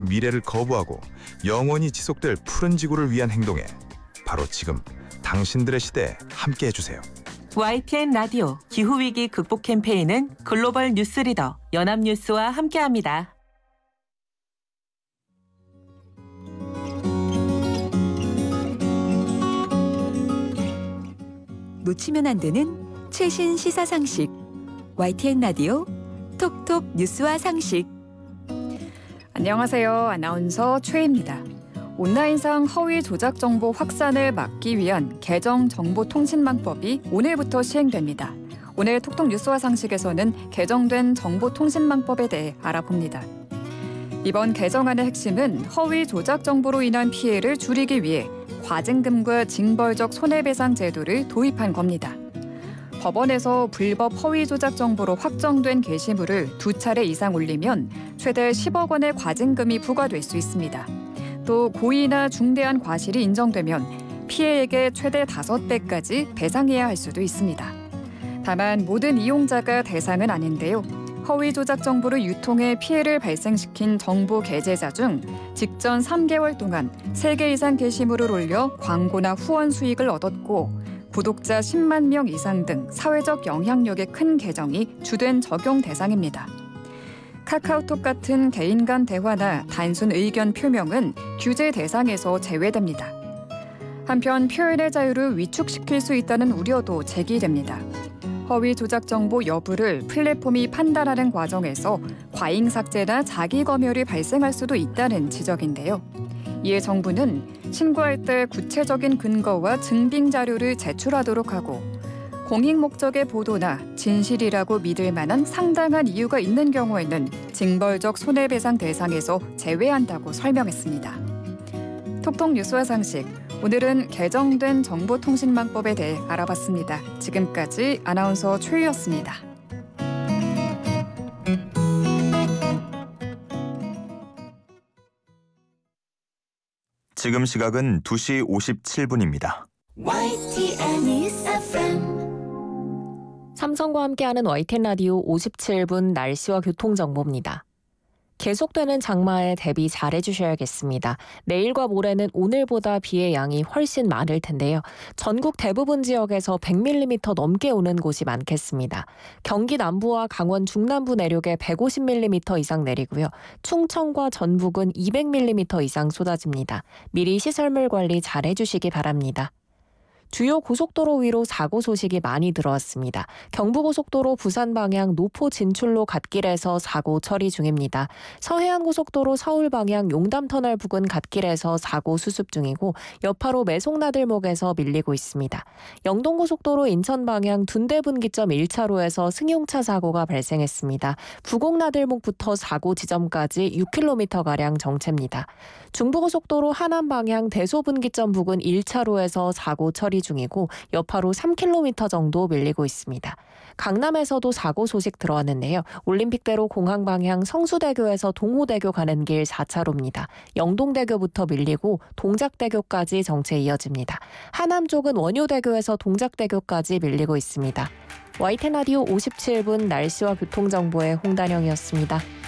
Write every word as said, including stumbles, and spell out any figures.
미래를 거부하고 영원히 지속될 푸른 지구를 위한 행동에 바로 지금 당신들의 시대에 함께 해주세요. 와이티엔 라디오 기후위기 극복 캠페인은 글로벌 뉴스리더 연합뉴스와 함께합니다. 놓치면 안 되는 최신 시사 상식. 와이티엔 라디오 톡톡 뉴스와 상식. 안녕하세요. 아나운서 최입니다. 온라인상 허위 조작 정보 확산을 막기 위한 개정 정보통신망법이 오늘부터 시행됩니다. 오늘 톡톡 뉴스와 상식에서는 개정된 정보통신망법에 대해 알아봅니다. 이번 개정안의 핵심은 허위 조작 정보로 인한 피해를 줄이기 위해 과징금과 징벌적 손해배상 제도를 도입한 겁니다. 법원에서 불법 허위 조작 정보로 확정된 게시물을 두 차례 이상 올리면 최대 십억 원의 과징금이 부과될 수 있습니다. 또 고의나 중대한 과실이 인정되면 피해액의 최대 다섯 배까지 배상해야 할 수도 있습니다. 다만 모든 이용자가 대상은 아닌데요. 허위 조작 정보를 유통해 피해를 발생시킨 정보 게재자 중 직전 삼 개월 동안 세 개 이상 게시물을 올려 광고나 후원 수익을 얻었고 구독자 십만 명 이상 등 사회적 영향력의 큰 계정이 주된 적용 대상입니다. 카카오톡 같은 개인 간 대화나 단순 의견 표명은 규제 대상에서 제외됩니다. 한편 표현의 자유를 위축시킬 수 있다는 우려도 제기됩니다. 허위 조작 정보 여부를 플랫폼이 판단하는 과정에서 과잉 삭제나 자기 검열이 발생할 수도 있다는 지적인데요. 이에 정부는 신고할 때 구체적인 근거와 증빙 자료를 제출하도록 하고 공익 목적의 보도나 진실이라고 믿을 만한 상당한 이유가 있는 경우에는 징벌적 손해배상 대상에서 제외한다고 설명했습니다. 톡톡 뉴스와 상식, 오늘은 개정된 정보통신망법에 대해 알아봤습니다. 지금까지 아나운서 최유였습니다. 지금 시각은 두 시 오십칠 분입니다. 와이티엔 News 에프엠. 삼성과 함께하는 와이티엔 라디오 오십칠 분 날씨와 교통정보입니다. 계속되는 장마에 대비 잘해주셔야겠습니다. 내일과 모레는 오늘보다 비의 양이 훨씬 많을 텐데요. 전국 대부분 지역에서 백 밀리미터 넘게 오는 곳이 많겠습니다. 경기 남부와 강원 중남부 내륙에 백오십 밀리미터 이상 내리고요. 충청과 전북은 이백 밀리미터 이상 쏟아집니다. 미리 시설물 관리 잘해주시기 바랍니다. 주요 고속도로 위로 사고 소식이 많이 들어왔습니다. 경부고속도로 부산 방향 노포 진출로 갓길에서 사고 처리 중입니다. 서해안고속도로 서울 방향 용담터널 부근 갓길에서 사고 수습 중이고 여파로 매송나들목에서 밀리고 있습니다. 영동고속도로 인천 방향 둔대분기점 일 차로에서 승용차 사고가 발생했습니다. 부곡나들목부터 사고 지점까지 육 킬로미터가량 정체입니다. 중부고속도로 하남 방향 대소분기점 부근 일 차로에서 사고 처리 중이고 여파로 삼 킬로미터 정도 밀리고 있습니다. 강남에서도 사고 소식 들어왔는데요. 올림픽대로 공항 방향 성수대교에서 동호대교 가는 길 사 차로입니다. 영동대교부터 밀리고 동작대교까지 정체 이어집니다. 하남 쪽은 원효대교에서 동작대교까지 밀리고 있습니다. 와이티엔 라디오 오십칠 분 날씨와 교통정보의 홍단영이었습니다.